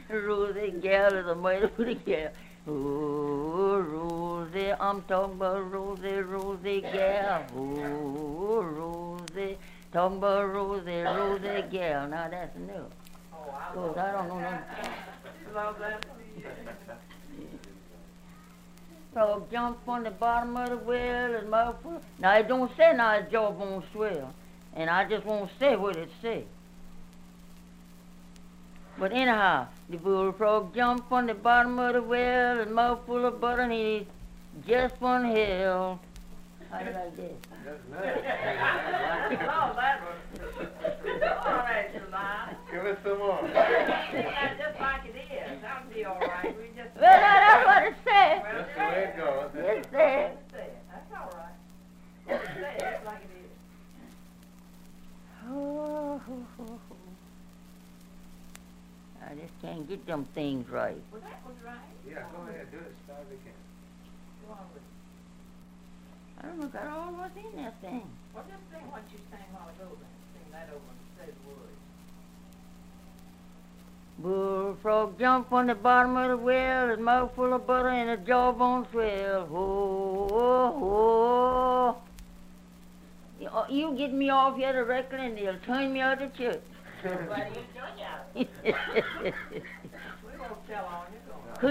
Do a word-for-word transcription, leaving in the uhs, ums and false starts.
Rosie gal is a mighty pretty gal. Oh, Rosie, I'm talking about Rosie, Rosie gal. Oh, Rosie, talking about Rosie, Rosie gal. Now that's new. Oh, I Cause love I don't know nothing. You love that? So jump on the bottom of the well and mouth full. Now it don't say now his jawbone swell, and I just won't say what it say. But anyhow, the bullfrog jumped on the bottom of the well, his mouth full of butter, and he just one hell. How did I get? Oh, that was all right, July. Give us some more. That's just like it is. That'll be all right. We just. Well, now that's what it said. Well, That's the way it goes. It said. Just say it. That's all right. Just say it just like it is. Oh, ho, ho, ho. I just can't get them things right. Well, that was right. Yeah, go ahead, do it as fast as you can. Go on with it. I don't know, got all what's in that thing. Well, just sing what you sang a while ago then. Sing that over and say the words. Bullfrog jump on the bottom of the well, his mouth full of butter and his jawbone swell. Ho, ho, ho. You, uh, you get me off here directly and they'll turn me out of church. Well, you join out. We won't tell on you.